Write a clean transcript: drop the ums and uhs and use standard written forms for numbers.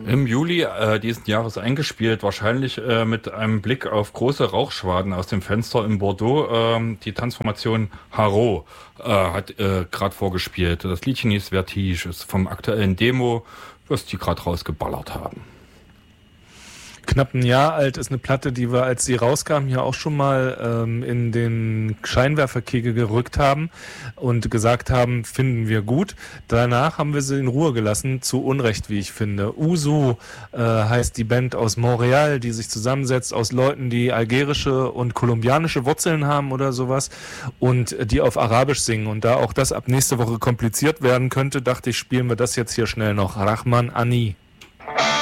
Im Juli diesen Jahres eingespielt, wahrscheinlich mit einem Blick auf große Rauchschwaden aus dem Fenster in Bordeaux. Die Tanzformation Haro hat gerade vorgespielt. Das Liedchen hieß Vertige, ist vom aktuellen Demo, was die gerade rausgeballert haben. Knapp ein Jahr alt ist eine Platte, die wir, als sie rauskam, hier auch schon mal in den Scheinwerferkegel gerückt haben und gesagt haben, finden wir gut. Danach haben wir sie in Ruhe gelassen, zu Unrecht, wie ich finde. Usu heißt die Band aus Montreal, die sich zusammensetzt aus Leuten, die algerische und kolumbianische Wurzeln haben oder sowas und die auf Arabisch singen. Und da auch das ab nächste Woche kompliziert werden könnte, dachte ich, spielen wir das jetzt hier schnell noch. Rahman Ani.